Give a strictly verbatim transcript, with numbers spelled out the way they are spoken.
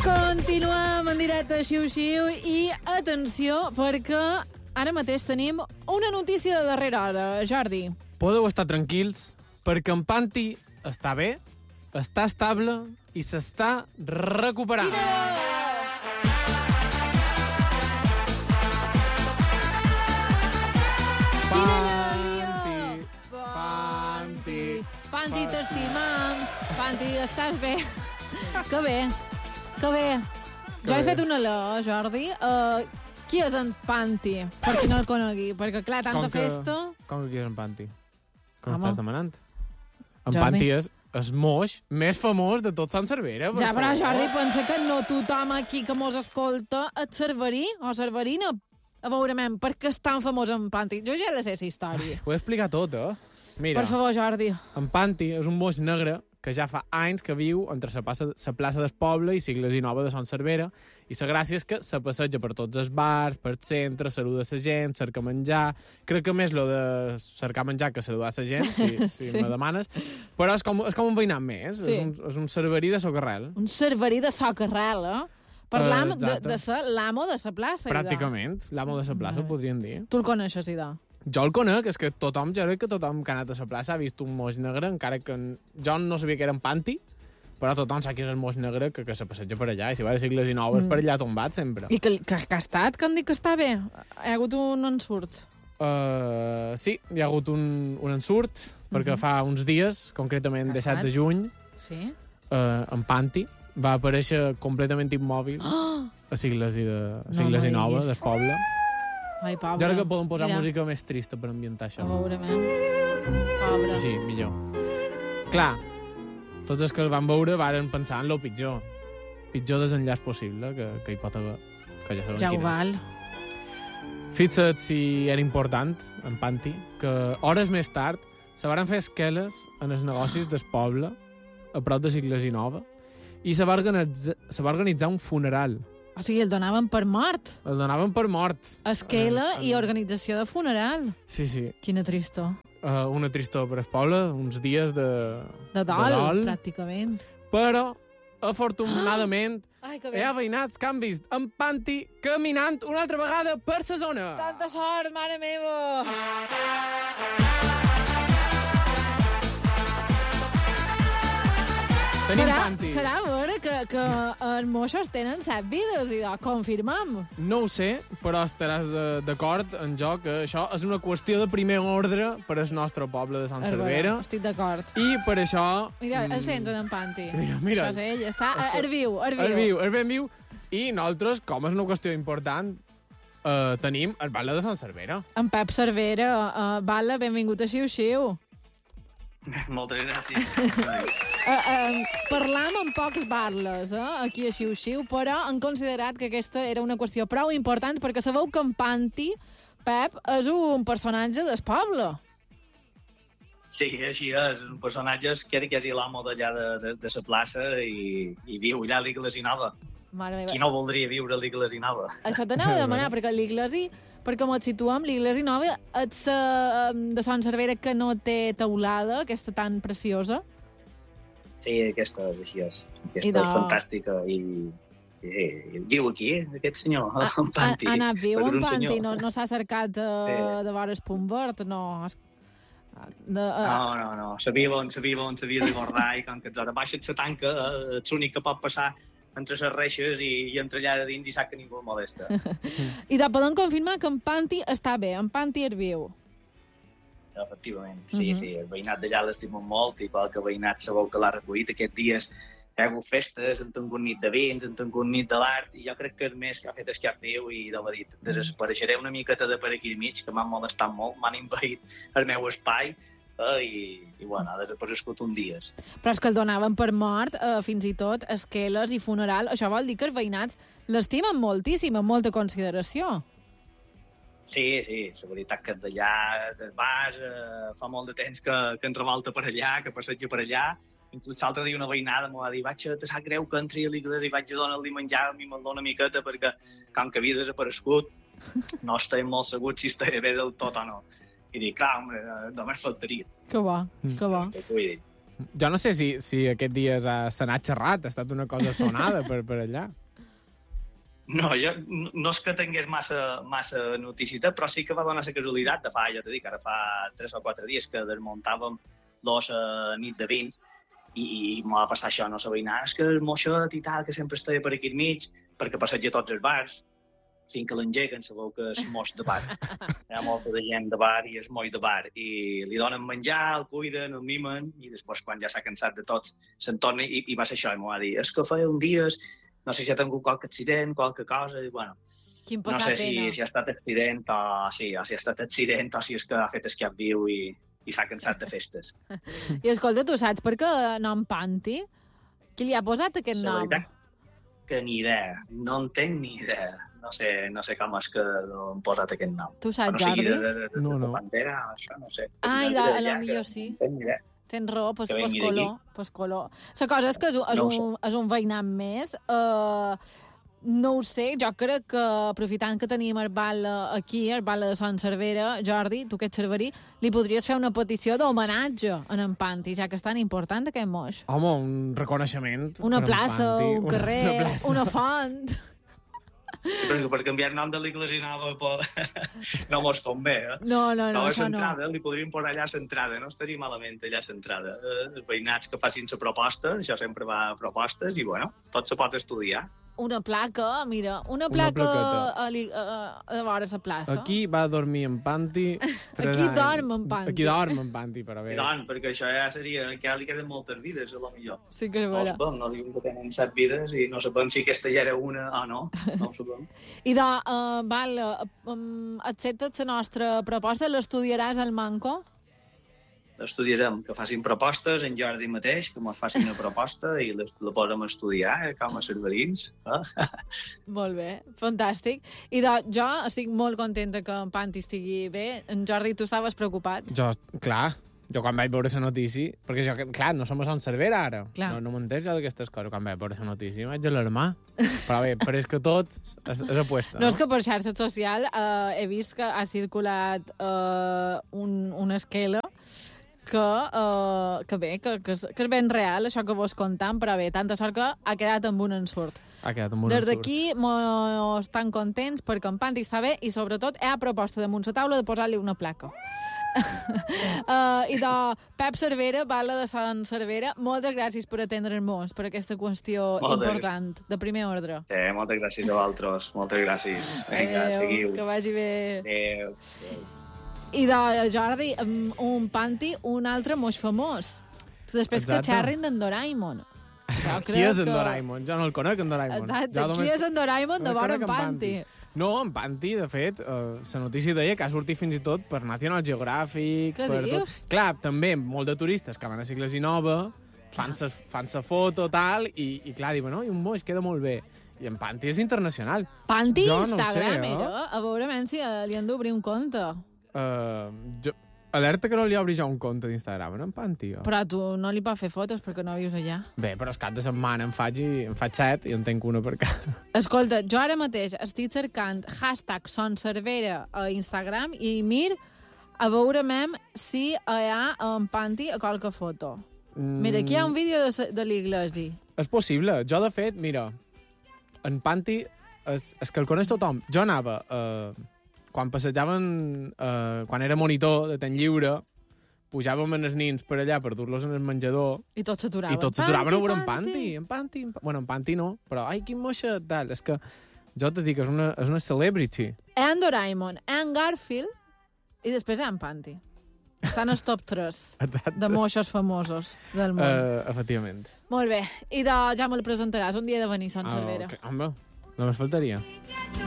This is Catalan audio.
Continuem en directe a Xiu-Xiu i atenció, perquè ara mateix tenim una notícia de darrera hora, Jordi. Podeu estar tranquils, perquè en Panti està bé, està estable i s'està recuperant. Quina alegria! Panti, Panti, t'estimam. Panti, estàs bé? Que bé, que bé. Jo he fet una L, Jordi. Uh, qui és en Panti? Per qui no el conegui. Perquè, clar, tanta Com que- festa... Com que qui és en Panti? Com Home. estàs demanant? En Jordi. Panti és el moix més famós de tot Sant Cervera. per Ja, però favor. Jordi, pensa que no tothom aquí que mos escolta et cerverí o cerverina. A veure, mem, per què és tan famós en Panti? Jo ja he de ser aquesta història. Ho he explicat tot, eh? Mira, Per favor, Jordi. en Panti és un moix negre que ja fa anys que viu entre la plaça, la plaça del poble i Sigles i Nova de Sant Cervera, i la gràcia és que se passeja per tots els bars, per centre, saluda la gent, cerca menjar. Crec que més lo de cercar menjar que saludar la gent, si, si Sí. me demanes. Però és com, és com un veïnat més, Sí. és, un, és un cerverí de socarrel. Un cerverí de socarrel, eh? Per Eh, l'amo de, exacte. de ser l'amo de la plaça. Ida. Pràcticament, l'amo de la plaça, Mare. podríem dir. Tu el coneixes, Ida? Jo el conec, és que tothom, jo crec que tothom que ha anat a la plaça ha vist un moix negre, encara que n- jo no sabia que era en Panti, però tothom sap que és el moix negre que, que se passeja per allà, i si va de Sigles i Noves, Mm. per allà tombat sempre. I que, que, que ha estat, que han dit que està bé? Hi ha hagut un ensurt. Uh, sí, hi ha hagut un, un ensurt, perquè fa uns dies, concretament Ha disset de estat? juny, Sí? uh, en Panti va aparèixer completament immòbil Oh! a Sigles i, de, a No Sigles me i Nova, diguis. del poble. Ai, pobre. Jo crec que poden posar Mira, música més trista per ambientar això. A veure, mem. Pobre. Sí, millor. Clar, tots els que el van veure varen pensar en lo pitjor. Pitjor desenllaç possible que, que hi pot haver. Que ja sabem Ja ho quin és. val. Fixa't si era important, en Panti, que hores més tard se varen fer esqueles en els negocis del poble, a prop de Sigles i Nova, i se va organitzar, se va organitzar un funeral. O sigui, el donaven per mort. El donaven per mort. Esquela En- en- i organització de funeral. Sí, sí. Quina tristor. Uh, una tristor per al poble, uns dies de, De dol, de dol. pràcticament. Però, afortunadament, Ai, que hi ha veïnats que han vist en Panti caminant una altra vegada per la zona. Tanta sort, mare meva! Tenim serà, Panti. serà a veure que, que els moixos tenen set vides, i de confirmam. No ho sé, però estaràs de- d'acord en jo que això és una qüestió de primer ordre per al nostre poble de Sant És Cervera. vera, Estic d'acord. I per això... Mira, el mm, sento en Panti. Mira, mira. Això és ell, està Està- er viu, er viu. És viu, és ben viu. I nosaltres, com és una qüestió important, eh, tenim el Batlle de Sant Cervera. En Pep Cervera, uh, Bala, benvingut a Xiu-Xiu. Moltes gràcies. Uh, uh, parlam amb pocs barles, eh, aquí a Xiu-Xiu, però han considerat que aquesta era una qüestió prou important perquè sabeu que en Panti, Pep, és un personatge del poble. Sí, així és. Un personatge que era quasi l'amo d'allà de, de, de la plaça i, i viu allà a l'Iglesi Nova. Mare meva. Qui no voldria viure a l'Iglesi Nova? Això t'anava a demanar, perquè l'Iglesi, perquè ens situem, l'Iglesi Nova és uh, de Sant Cervera que no té teulada, aquesta tan preciosa. Sí, aquesta és així. És. Aquesta I de- és fantàstica. I, i, i viu aquí, aquest senyor, Ha, en Panti. ha anat viu Perquè en un Panti, senyor- no, no s'ha cercat uh, Sí. de vora el punt verd, no. Es- De, uh, No, no, no. Sabia on, sabia on s'havia de guardar i com que ets hora baixa la tanca, eh, ets l'únic que pot passar entre les reixes i, i entre allà de dins i sap que ningú el molesta. I te poden confirmar que en Panti està bé, en Panti és viu. Efectivament, sí, Mhm. sí. El veïnat d'allà l'estimem molt i qualque veïnat sabeu que l'ha recollit aquests dies. Hi ha hagut festes, han tingut nit de vins, han tingut nit de l'art, i jo crec que el més que ha fet és que ha viu i de dit, desapareixeré una miqueta de per aquí al mig, que m'han molestat molt, m'han invaït el meu espai, eh, i, i bueno, ha desaparegut un dies. Però és que el donaven per mort, eh, fins i tot, esqueles i funeral. Això vol dir que els veïnats l'estimen moltíssim, amb molta consideració. Sí, sí, la veritat que d'allà, del bars, eh, fa molt de temps que, que en revolta per allà, que passeja per allà. Inclús l'altre dia una veïnada m'ho va dir, vaig a te sap greu que entri a l'Iglesi i vaig a donar-li menjar, a mi me'l dona una miqueta, perquè com que havia desaparegut, no estem molt segurs si estaré bé del tot o no. I dic, clar, home, només faltaria. Que bo, que bo. Què vull dir? Jo no sé si, si aquests dies ha, se n'ha xerrat, ha estat una cosa sonada per, per allà. No, jo no no és que tingués massa, massa noticieta, però sí que va donar la casualitat de fa, ja t'he dit, ara fa tres o quatre dies que desmuntàvem l'os a nit de vins i, i m'ho va passar això, no sabia anar. És que el moixet i tal, que sempre estava per aquí al mig, perquè passeja tots els bars, fins que l'engeguen, sabeu que és moix de bar. Hi ha molta de gent de bar i és moix de bar. I li donen menjar, el cuiden, el mimen, i després, quan ja s'ha cansat de tots, se'n torna i, i va ser això, i m'ho va dir, és que feia un dies, no sé si ha tingut qualque accident, qualque cosa, i bueno, Quin no passar sé si, pena. si ha estat accident o, sí, o si ha estat accident o si és que ha fet esquiat viu i, i s'ha cansat de festes. I escolta, tu saps per què nom Panti? Qui li ha posat aquest La nom? veritat que ni idea, no en tenc ni idea. No sé, no sé com és que han posat aquest nom. Tu saps, no sigui Jordi? de, de, de, de, No, no. de Pantera, això no sé. Ai, No de- diré a lo ja, millor que sí. No en tenc ni idea. Tens raó, pues, Que pues vingui color. Pues color. La cosa és que és, un- és, No ho un, és un veïnat més. Uh, no ho sé, jo crec que aprofitant que tenim el bal aquí, el bal de Son Cervera, Jordi, tu que ets cerverí, li podries fer una petició d'homenatge a en Panti, ja que és tan important aquest moix. Home, un reconeixement. Una per en plaça, Panti. un Una- carrer, una, plaça. una font... Perquè per canviar el nom de l'Iglesia Nova por... no mos convé, eh? No, no, no, No, és això no. entrada, li podríem posar allà l'entrada, no estaria malament allà l'entrada. Eh, els veïnats que facin la proposta, això sempre va a propostes, i bueno, tot se pot estudiar. Una placa, mira, una Una placa plaqueta. a, li- a, a vora la plaça. Aquí va dormir en Panti. tres Aquí anys. dorm en Panti. Aquí dorm en Panti, però bé. I doncs, perquè això ja seria... que ja li queden moltes vides, a lo millor. Sí que és No ho vera. sabem, no diuen que tenen set vides i no sabem si aquesta ja era una o no. No ho sabem. I de, uh, val, uh, um, acceptes la nostra proposta? L'estudiaràs al Manco? Estudiarem, que facin propostes, en Jordi mateix, que ens facin una proposta i les- la podem estudiar, eh, com a cerverins. Eh? Molt bé, fantàstic. I de, jo estic molt contenta que en Panti estigui bé. En Jordi, tu estaves preocupat? Jo, clar, jo quan vaig veure la notícia, perquè jo, clar, no som a Sant Cervera ara, Clar. no, no m'entens jo d'aquestes coses, quan vaig veure la notícia vaig alarmar, però bé, però és que tot és, és apuesta, No, no? és que per xarxa social uh, he vist que ha circulat uh, un, una esquela que, uh, que bé, que, que, és, que és ben real, això que vos contam, però bé, tanta sort que ha quedat amb un ensurt. Ha quedat amb un Des ensurt. d'aquí mos estan contents perquè en Panti està bé i sobretot hi ha proposta damunt la taula de posar-li una placa. uh, I de Pep Cervera, Bala de Sant Cervera, moltes gràcies per atendre'ns per aquesta qüestió Moltes important, de primer ordre. Sí, moltes gràcies a vosaltres, moltes gràcies. Vinga, Adéu, seguiu. que vagi bé. Adéu. I de Jordi, um, un Panti, un altre moix famós. Després Exacte. que xerrin d'en Doraemon. Jo Qui crec és en que- Doraemon? Jo no el conec, en Doraemon. Exacte, Jo qui és en Doraemon de només vora conec en Panti? No, en Panti, de fet, eh, la notícia deia que ha sortit fins i tot per National Geographic. Què per dius? Tot. Clar, també molt de turistes que van a Sigles i Nova, fan sa, fan sa foto, tal, i, i clar, diuen, no, i un moix, queda molt bé. I en Panti és internacional. Panti Jo no ho Instagram, sé, eh? era. A veure men si eh, li han d'obrir un compte. Uh, jo, alerta que no li obri jo un compte d'Instagram, no, en Panti? Jo. Però tu no li pots fer fotos perquè no vius allà. Bé, però és cap de setmana em faig, i, em faig set i en tenc una per cada. Escolta, jo ara mateix estic cercant hashtag Son Cervera a Instagram i mir a veure mem si hi ha en Panti a qualque foto. Mira, aquí hi ha un vídeo de, de l'Iglesi. És possible. Jo, de fet, mira, en Panti és, és que el coneix tothom. Jo anava, eh, quan passejaven, eh, quan era monitor de temps lliure, pujàvem amb els nins per allà per dur-los en el menjador I tots s'aturaven. i tots s'aturaven a veure en Panti. En Panti, en, Pa- bueno, en Panti no, però ai, quin moixa, tal. És que jo te dic, és una, és una celebrity. Hi ha en Doraemon, hi ha en Garfield i després hi ha en Panti. Estan els top tres Exacte. de moixos famosos del món. Uh, efectivament. Molt bé. I de, ja me'l presentaràs un dia de venir, Son Cervera. Oh, que- home, només faltaria.